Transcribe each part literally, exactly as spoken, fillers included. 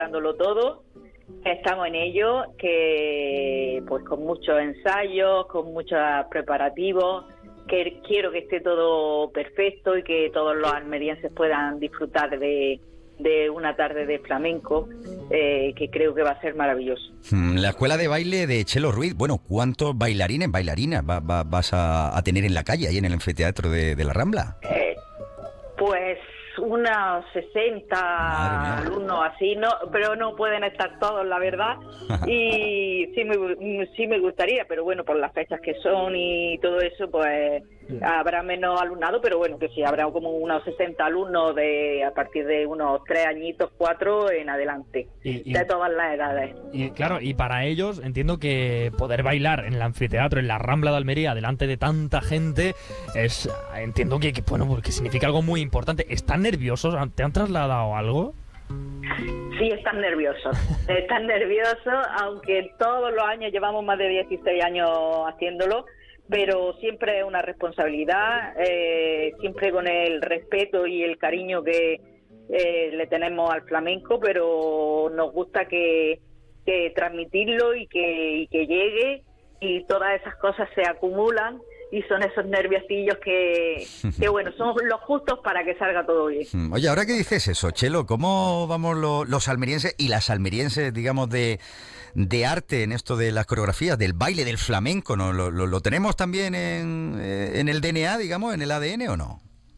dándolo todo. Estamos en ello, que pues con muchos ensayos, con muchos preparativos, que quiero que esté todo perfecto y que todos los almerienses puedan disfrutar de, de una tarde de flamenco, eh, que creo que va a ser maravilloso. La escuela de baile de Chelo Ruiz, bueno, ¿cuántos bailarines, bailarinas va, va, vas a, a tener en la calle, ahí en el anfiteatro de, de la Rambla? Eh, pues unos sesenta alumnos así, no, pero no pueden estar todos, la verdad, y sí me, sí me gustaría, pero bueno, por las fechas que son y todo eso, pues habrá menos alumnado, pero bueno, que sí, habrá como unos sesenta alumnos de a partir de unos tres añitos, cuatro en adelante, y, y, de todas las edades. Y claro, y para ellos entiendo que poder bailar en el anfiteatro, en la Rambla de Almería, delante de tanta gente, es, entiendo que, que bueno, porque significa algo muy importante. ¿Están nerviosos? ¿Te han trasladado algo? Sí, están nerviosos, están nerviosos, aunque todos los años llevamos más de dieciséis años haciéndolo, pero siempre es una responsabilidad, eh, siempre con el respeto y el cariño que eh, le tenemos al flamenco, pero nos gusta que, que transmitirlo y que, y que llegue, y todas esas cosas se acumulan y son esos nerviosillos que, que bueno, son los justos para que salga todo bien. Oye, ahora que dices eso, Chelo, ¿cómo vamos lo, los almerienses y las almerienses, digamos, de... de arte en esto de las coreografías, del baile, del flamenco, ¿no? ¿Lo, lo, lo tenemos también en, en el D N A, digamos, en el A D N o no?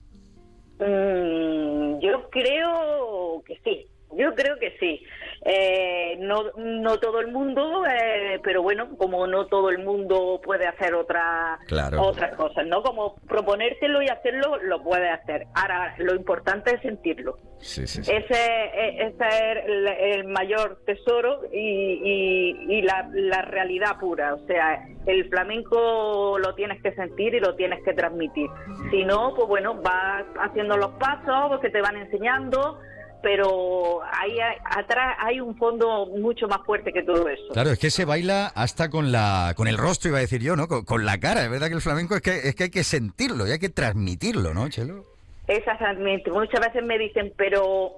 Mm, yo creo que sí, yo creo que sí. Eh, no, no todo el mundo, eh, pero bueno, como no todo el mundo puede hacer otra, claro. otras cosas, ¿no? Como proponértelo y hacerlo, lo puede hacer. Ahora, lo importante es sentirlo. Sí, sí, sí. Ese, ese es el, el mayor tesoro y, y, y la, la realidad pura. O sea, el flamenco lo tienes que sentir y lo tienes que transmitir. Si no, pues bueno, vas haciendo los pasos que te van enseñando, pero ahí hay, atrás hay un fondo mucho más fuerte que todo eso. Claro, es que se baila hasta con la con el rostro, iba a decir yo, ¿no? Con, con la cara. Es verdad que el flamenco es que es que hay que sentirlo y hay que transmitirlo, ¿no, Chelo? Exactamente. Muchas veces me dicen, pero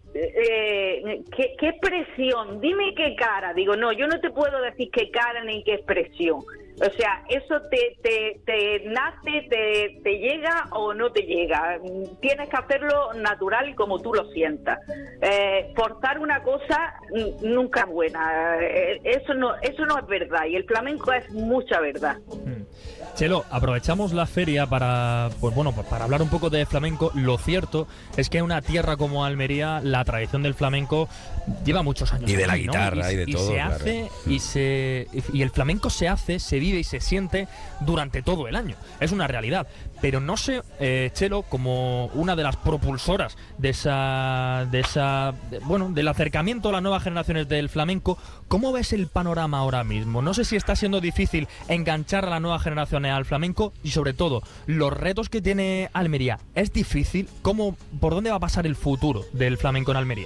eh, ¿qué, qué expresión? Dime qué cara. Digo, no, yo no te puedo decir qué cara ni qué expresión. O sea, eso te, te, te nace, te, te llega o no te llega. Tienes que hacerlo natural como tú lo sientas. Eh, forzar una cosa nunca es buena. Eh, eso no, eso no es verdad. Y el flamenco es mucha verdad. Chelo, aprovechamos la feria para, pues bueno, para hablar un poco de flamenco. Lo cierto es que en una tierra como Almería la tradición del flamenco lleva muchos años. Y de la aquí, guitarra, ¿no? y, y de y todo. Se claro. hace y se y el flamenco se hace, se vive y se siente durante todo el año. Es una realidad. Pero no sé, eh, Chelo, como una de las propulsoras de esa, de esa, de, bueno, del acercamiento a las nuevas generaciones del flamenco, ¿cómo ves el panorama ahora mismo? No sé si está siendo difícil enganchar a las nuevas generaciones al flamenco y sobre todo los retos que tiene Almería. ¿Es difícil? ¿Cómo, por dónde va a pasar el futuro del flamenco en Almería?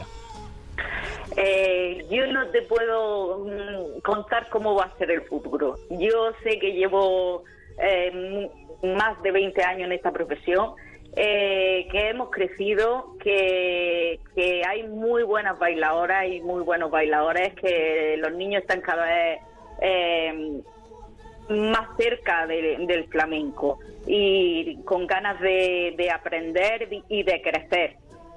Eh, yo no te puedo mm, contar cómo va a ser el futuro. Yo sé que llevo eh, más de veinte años en esta profesión, eh, que hemos crecido, que, que hay muy buenas bailadoras y muy buenos bailadores, que los niños están cada vez eh, más cerca de, del flamenco y con ganas de, de aprender y de crecer.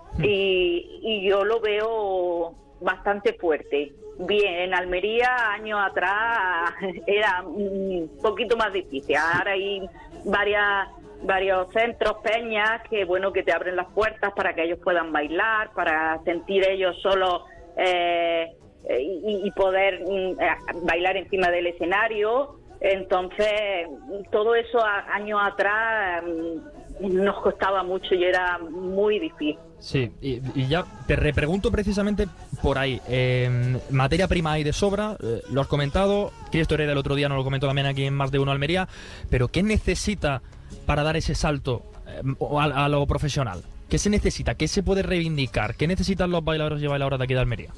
Y, y yo lo veo bastante fuerte. Bien, en Almería años atrás era un poquito más difícil. Ahora hay varias varios centros, peñas, que bueno, que te abren las puertas para que ellos puedan bailar, para sentir ellos solos eh, y, y poder eh, bailar encima del escenario. Entonces, todo eso a, años atrás nos costaba mucho y era muy difícil. Sí, y, y ya te repregunto precisamente por ahí. Eh, materia prima hay de sobra, eh, lo has comentado, Cristo Hereda el otro día nos lo comentó también aquí en Más de Uno Almería, pero ¿qué necesita para dar ese salto eh, a, a lo profesional? ¿Qué se necesita? ¿Qué se puede reivindicar? ¿Qué necesitan los bailadores y bailadoras de aquí de Almería?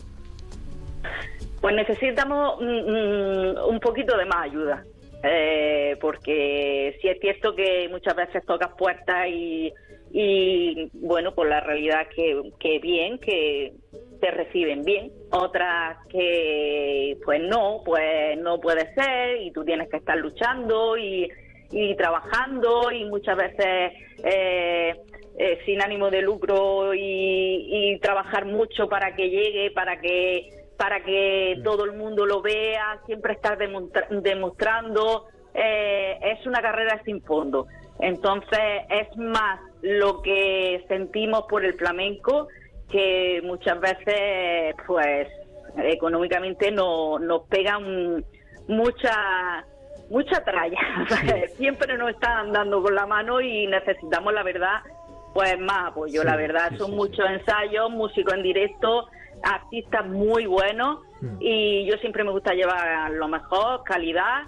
Pues necesitamos mm, un poquito de más ayuda, eh, porque sí es cierto que muchas veces tocas puertas y, y bueno, pues la realidad es que, que bien, que, te reciben bien, otras que pues no, pues no puede ser y tú tienes que estar luchando y, y trabajando y muchas veces eh, eh, sin ánimo de lucro y, y trabajar mucho para que llegue, para que para que todo el mundo lo vea, siempre estar demonstra- demostrando, eh, es una carrera sin fondo. Entonces es más lo que sentimos por el flamenco, que muchas veces pues económicamente no, nos pega un, mucha mucha tralla. Sí. Siempre nos están dando con la mano y necesitamos, la verdad, pues más apoyo. Sí, la verdad, sí, son sí, muchos sí. ensayos, músicos en directo, artistas muy buenos, mm. y yo siempre me gusta llevar lo mejor, calidad.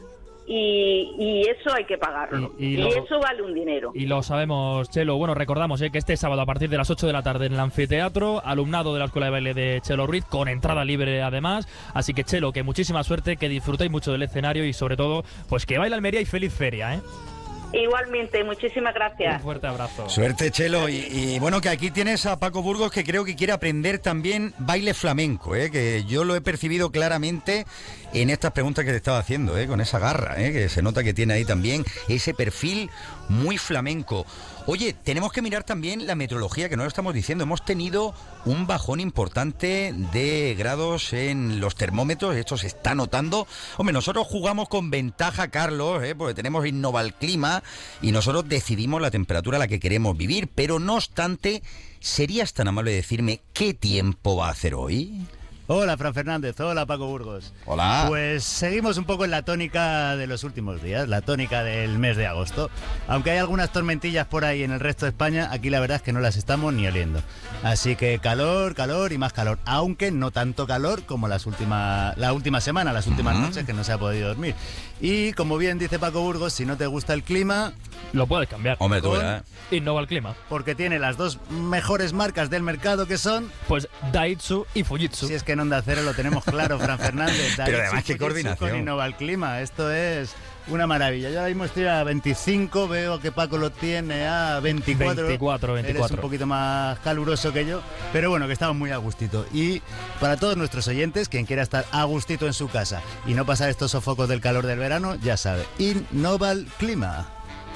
Y, y eso hay que pagarlo. Y, y, lo, y eso vale un dinero. Y lo sabemos, Chelo. Bueno, recordamos eh, que este sábado a partir de las ocho de la tarde en el anfiteatro, alumnado de la Escuela de Baile de Chelo Ruiz, con entrada libre además. Así que, Chelo, que muchísima suerte, que disfrutéis mucho del escenario y sobre todo, pues que baila Almería y feliz feria, ¿eh? Igualmente, muchísimas gracias. Un fuerte abrazo. Suerte, Chelo. Y, y bueno, que aquí tienes a Paco Burgos, que creo que quiere aprender también baile flamenco, ¿eh? Que yo lo he percibido claramente en estas preguntas que te estaba haciendo, ¿eh? Con esa garra, ¿eh? Que se nota que tiene ahí también ese perfil muy flamenco. Oye, tenemos que mirar también la meteorología, que no lo estamos diciendo. Hemos tenido un bajón importante de grados en los termómetros. Esto se está notando. Hombre, nosotros jugamos con ventaja, Carlos, ¿eh? Porque tenemos Innovalclima y nosotros decidimos la temperatura a la que queremos vivir. Pero no obstante, ¿serías tan amable de decirme qué tiempo va a hacer hoy? Hola, Fran Fernández. Hola, Paco Burgos. Hola. Pues seguimos un poco en la tónica de los últimos días, la tónica del mes de agosto. Aunque hay algunas tormentillas por ahí en el resto de España, aquí la verdad es que no las estamos ni oliendo. Así que calor, calor y más calor. Aunque no tanto calor como las últimas, la última semana, las últimas uh-huh. noches que no se ha podido dormir. Y como bien dice Paco Burgos, si no te gusta el clima... Lo puedes cambiar. Hombre, tú ya, ¿eh? Innovalclima. Porque tiene las dos mejores marcas del mercado, que son... Pues Daitsu y Fujitsu. Si es que en Onda Cero lo tenemos claro, Fran Fernández. Pero además, qué coordinación. Con Innovalclima. Esto es una maravilla. Yo ahora mismo estoy a veinticinco, veo que Paco lo tiene a veinticuatro. veinticuatro, veinticuatro. Él es un poquito más caluroso que yo, pero bueno, que estamos muy a gustito. Y para todos nuestros oyentes, quien quiera estar a gustito en su casa y no pasar estos sofocos del calor del verano, ya sabe, Innovalclima.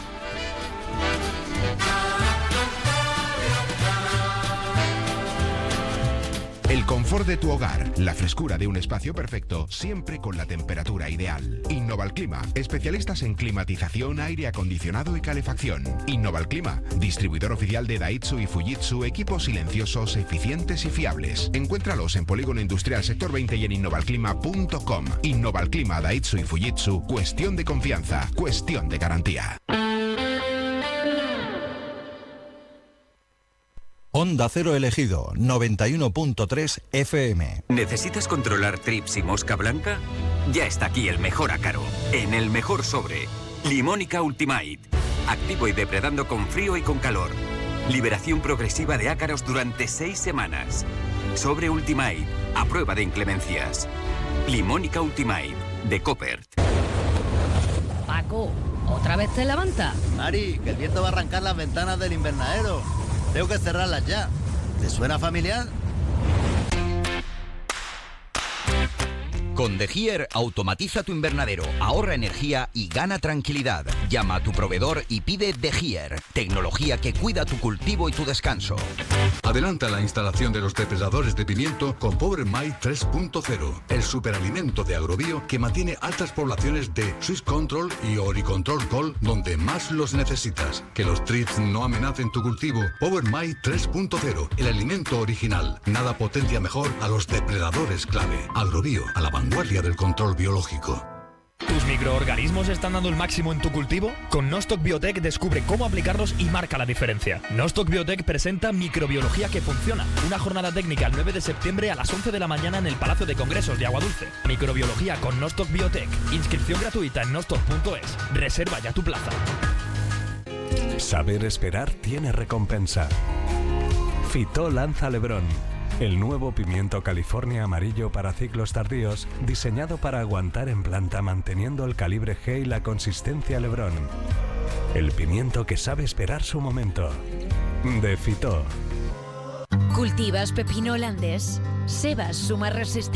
El confort de tu hogar, la frescura de un espacio perfecto, siempre con la temperatura ideal. Innovalclima, especialistas en climatización, aire acondicionado y calefacción. Innovalclima, distribuidor oficial de Daitsu y Fujitsu, equipos silenciosos, eficientes y fiables. Encuéntralos en Polígono Industrial Sector veinte y en innovalclima punto com. Innovalclima, Daitsu y Fujitsu, cuestión de confianza, cuestión de garantía. Onda Cero Elegido, noventa y uno punto tres F M. ¿Necesitas controlar trips y mosca blanca? Ya está aquí el mejor ácaro, en el mejor sobre. Limónica Ultimate. Activo y depredando con frío y con calor. Liberación progresiva de ácaros durante seis semanas. Sobre Ultimate, a prueba de inclemencias. Limónica Ultimate, de Coppert. Paco, ¿otra vez te levantas? Mari, que el viento va a arrancar las ventanas del invernadero. Tengo que cerrarlas ya. ¿Te suena familiar? Con De Gier, automatiza tu invernadero, ahorra energía y gana tranquilidad. Llama a tu proveedor y pide De Gier, tecnología que cuida tu cultivo y tu descanso. Adelanta la instalación de los depredadores de pimiento con Power My tres punto cero, el superalimento de Agrobio que mantiene altas poblaciones de Swiss Control y Oricontrol Col donde más los necesitas. Que los trips no amenacen tu cultivo. Power My tres punto cero, el alimento original. Nada potencia mejor a los depredadores clave. Agrobio, a la vanguardia del control biológico. ¿Tus microorganismos están dando el máximo en tu cultivo? Con Nostoc Biotech descubre cómo aplicarlos y marca la diferencia. Nostoc Biotech presenta Microbiología que funciona. Una jornada técnica el nueve de septiembre a las once de la mañana en el Palacio de Congresos de Aguadulce. Microbiología con Nostoc Biotech. Inscripción gratuita en nostoc punto es. Reserva ya tu plaza. Saber esperar tiene recompensa. Fitó lanza Lebrón, el nuevo pimiento California amarillo para ciclos tardíos, diseñado para aguantar en planta manteniendo el calibre G y la consistencia Lebrón. El pimiento que sabe esperar su momento. De Fitó. ¿Cultivas pepino holandés? Sebas suma resistencia.